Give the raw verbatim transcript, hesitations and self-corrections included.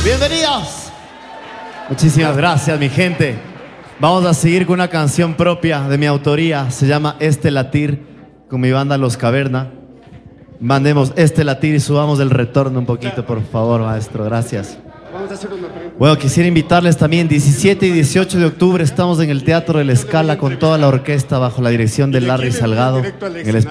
Bienvenidos. Muchísimas gracias, mi gente. Vamos a seguir con una canción propia de mi autoría. Se llama Este Latir, con mi banda Los Caverna. Mandemos Este Latir y subamos el retorno un poquito, por favor, maestro. Gracias. Vamos a hacer una pregunta. Bueno, quisiera invitarles también, diecisiete y dieciocho de octubre estamos en el Teatro de la Scala con toda la orquesta bajo la dirección de Larry Salgado, en el espacio